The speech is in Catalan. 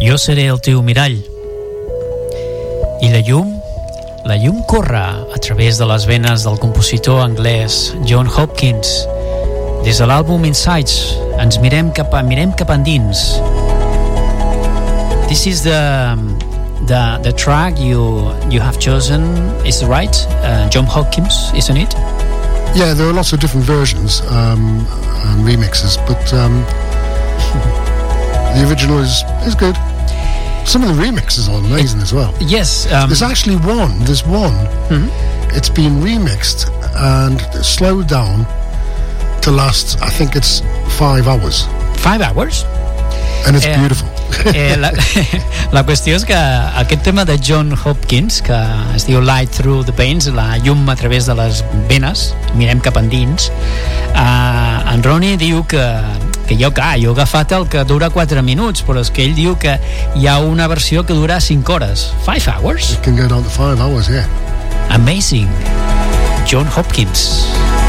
Jo seré el teu mirall. I la llum corre a través de les venes del compositor anglès John Hopkins. Des de l'àlbum Insights ens mirem cap endins. This is the track you have chosen, is right? John Hopkins, isn't it? Yeah, there are lots of different versions and remixes, but the original is good. Some of the remixes are amazing as well. Yes. There's actually one. Mm-hmm. It's been remixed and slowed down to last, I think it's 5 hours. 5 hours? And it's beautiful. La qüestió és que aquest tema de John Hopkins, que es diu Light Through the Veins, la llum a través de les venes, mirem cap endins, en Ronnie diu que jo he agafat el que dura 4 minuts, però és que ell diu que hi ha una versió que dura 5 hores. 5 hours? It can go down to 5 hours, yeah. Amazing. John Hopkins.